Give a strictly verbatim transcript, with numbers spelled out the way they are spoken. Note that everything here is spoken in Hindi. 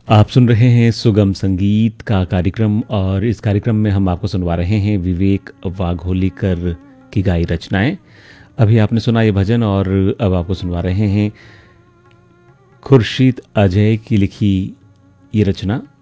आप सुन रहे हैं सुगम संगीत का कार्यक्रम और इस कार्यक्रम में हम आपको सुनवा रहे हैं विवेक वाघोलीकर की गाई रचनाएं। अभी आपने सुना ये भजन और अब आपको सुनवा रहे हैं खुर्शीद अजय की लिखी ये रचना